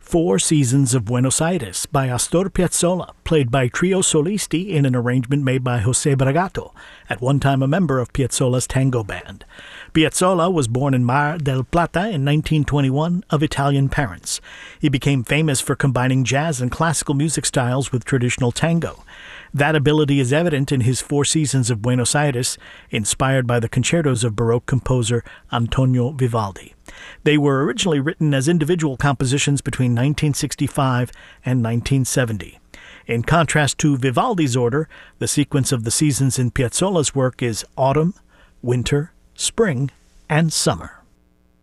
Four Seasons of Buenos Aires by Astor Piazzolla, played by Trio Solisti in an arrangement made by José Bragato, at one time a member of Piazzolla's tango band. Piazzolla was born in Mar del Plata in 1921 of Italian parents. He became famous for combining jazz and classical music styles with traditional tango. That ability is evident in his Four Seasons of Buenos Aires, inspired by the concertos of Baroque composer Antonio Vivaldi. They were originally written as individual compositions between 1965 and 1970. In contrast to Vivaldi's order, the sequence of the seasons in Piazzolla's work is autumn, winter, spring, and summer.